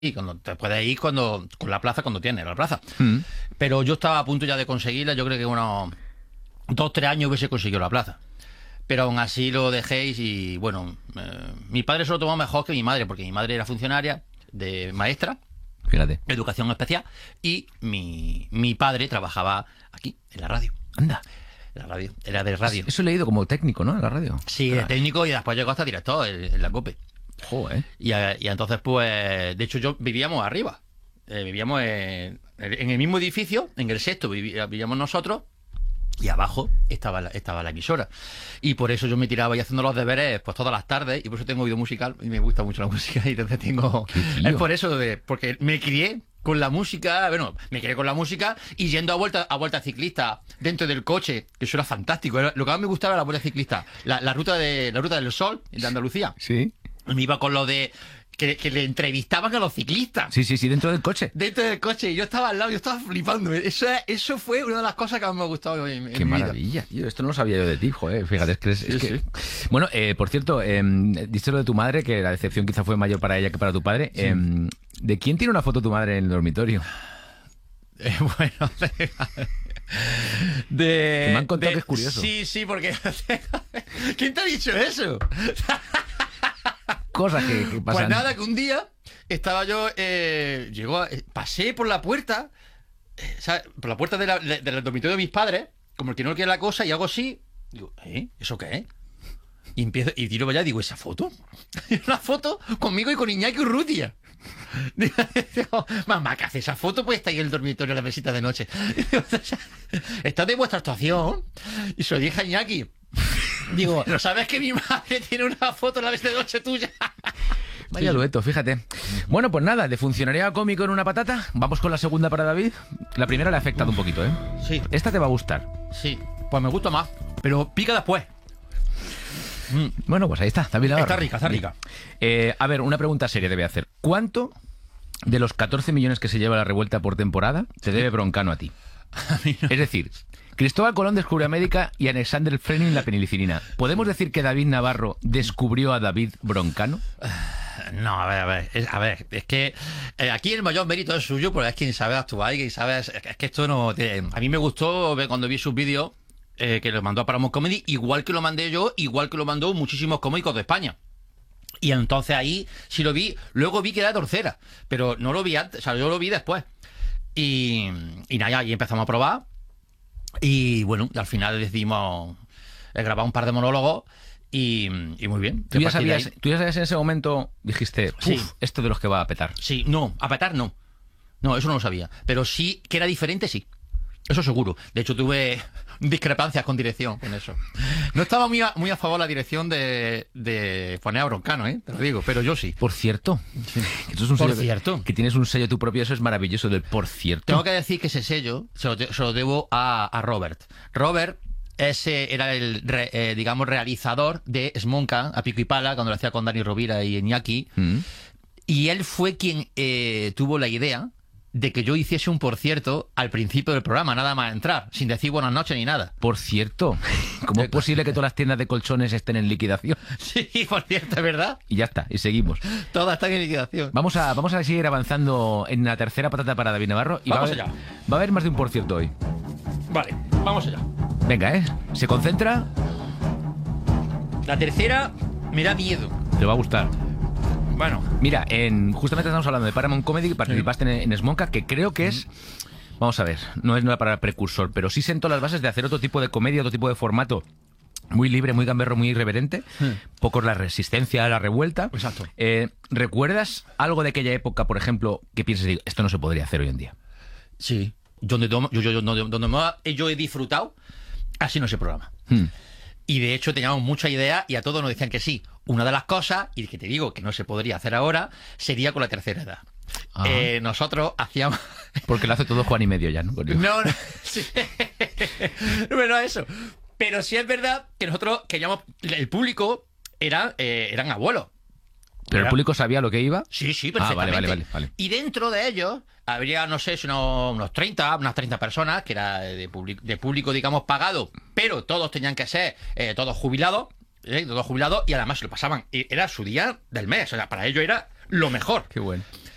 y cuando te puedes ir con la plaza cuando tienes la plaza. Mm. Pero yo estaba a punto ya de conseguirla, yo creo que unos 2 o 3 años hubiese conseguido la plaza. Pero aún así lo dejéis y bueno, mi padre se lo tomó mejor que mi madre, porque mi madre era funcionaria de maestra, Fíjate. educación especial, y mi padre trabajaba aquí, en la radio. Anda. La radio, era de radio. Eso he leído como técnico, ¿no? En la radio. Sí, de técnico y después llegó hasta director en la COPE. Joder. Y entonces, pues, de hecho, vivíamos arriba. Vivíamos en el mismo edificio, en el sexto vivíamos nosotros, y abajo estaba la emisora. Y por eso yo me tiraba ahí haciendo los deberes pues todas las tardes, y por eso tengo oído musical, y me gusta mucho la música, y entonces tengo... Es por eso, porque me crié con la música, bueno, me quedé con la música y yendo a vuelta ciclista dentro del coche, que eso era fantástico. Lo que más me gustaba era la vuelta ciclista, la ruta del sol de Andalucía. Sí. Me iba con lo de que le entrevistaban a los ciclistas. Sí, dentro del coche. Dentro del coche, y yo estaba al lado, yo estaba flipando. Eso fue una de las cosas que más me ha gustado en Qué mi vida. maravilla, tío. Esto no lo sabía yo de ti, joder. Fíjate, es Sí, que... sí. Bueno, por cierto, diste lo de tu madre, que la decepción quizá fue mayor para ella que para tu padre. Sí. ¿De quién tiene una foto tu madre en el dormitorio? Bueno, Que me han contado que es curioso. Sí, porque... ¿Quién te ha dicho eso? Cosas que pasan. Pues nada, que un día estaba yo... pasé por la puerta, ¿sabes? Por la puerta del dormitorio de mis padres, como el que no quiere la cosa, y hago así. Digo, ¿eso qué es? Y empiezo, y tiro para allá, digo, ¿esa foto? Una foto conmigo y con Iñaki Urrutia. Digo, mamá, ¿qué hace esa foto? Pues está ahí en el dormitorio, en la mesita de noche. Digo, está de vuestra actuación. Y se lo dije a Iñaki. Digo, ¿sabes que mi madre tiene una foto en la mesita de noche tuya? Vaya dueto, fíjate. Bueno, pues nada, de funcionario cómico en una patata, vamos con la segunda para David. La primera le ha afectado un poquito, ¿eh? Sí. Esta te va a gustar. Sí, pues me gusta más. Pero pica después. Bueno, pues ahí está, David Navarro. Está rica. A ver, una pregunta seria te voy a hacer. ¿Cuánto de los 14 millones que se lleva la revuelta por temporada te debe Broncano a ti? A mí no. Es decir, Cristóbal Colón descubrió América y Alexander Fleming la penicilina. ¿Podemos decir que David Navarro descubrió a David Broncano? No, a ver, es que aquí el mayor mérito es suyo, porque es quien sabe actuar y quien sabe... Es que esto no... A mí me gustó ver cuando vi sus vídeos que los mandó a Paramount Comedy, igual que lo mandé yo, igual que lo mandó muchísimos cómicos de España. Y entonces ahí sí lo vi, luego vi que era tercera, pero no lo vi antes, o sea, yo lo vi después. Y nada, ahí empezamos a probar, y bueno, al final decidimos grabar un par de monólogos, y muy bien. ¿Tú ya sabías en ese momento, dijiste, Sí. esto de los que va a petar? Sí, no, a petar no. No, eso no lo sabía. Pero sí que era diferente, sí. Eso seguro. De hecho, tuve discrepancias con dirección con eso. No estaba muy a favor la dirección de poner a Broncano, te lo digo, pero yo sí. Por cierto. Que esto es un Por sello cierto. que tienes un sello tú propio, eso es maravilloso del por cierto. Tengo que decir que ese sello se lo debo a Robert. Robert era el, digamos, realizador de Smonka, a pico y pala, cuando lo hacía con Dani Rovira y Iñaki. Y él fue quien tuvo la idea de que yo hiciese un por cierto al principio del programa, nada más entrar, sin decir buenas noches ni nada. Por cierto, ¿cómo es posible que todas las tiendas de colchones estén en liquidación? Sí, por cierto, es verdad. Y ya está, y seguimos. Todas están en liquidación. Vamos a seguir avanzando en la tercera patata para David Navarro. Y Vamos allá. allá. Va a haber más de un por cierto hoy. Vale, vamos allá. Venga, se concentra. La tercera me da miedo. Te va a gustar. Bueno, Mira, justamente estamos hablando de Paramount Comedy, participaste en Smonka, que creo que es... Vamos a ver, no es una palabra precursor, pero sí sentó las bases de hacer otro tipo de comedia, otro tipo de formato muy libre, muy gamberro, muy irreverente. Poco la resistencia, la revuelta. Exacto. ¿Recuerdas algo de aquella época, por ejemplo, que piensas, digo, esto no se podría hacer hoy en día? sí. Donde yo he disfrutado, así no se programa. Y de hecho teníamos mucha idea y a todos nos decían que sí. Una de las cosas, y que te digo que no se podría hacer ahora, sería con la tercera edad. Nosotros hacíamos... Porque lo hace todo Juan y medio ya, ¿no? No, sí. Bueno, eso. Pero sí es verdad que nosotros queríamos... El público eran abuelos. ¿Pero el público sabía lo que iba? Sí, perfectamente. Vale. Y dentro de ellos habría, no sé, unas 30 personas, que era de público, digamos, pagado, pero todos tenían que ser todos jubilados, y además se lo pasaban. Era su día del mes, o sea, para ellos era lo mejor. Qué bueno.